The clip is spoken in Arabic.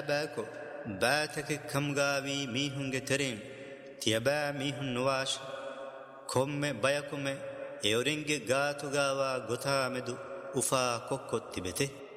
باكو باتك كم غاوي ميهنگ ترين تيبا ميهن نواش كم بيكم ايورنگ غاتو غاوا غتا مدو وفا كوكو تبته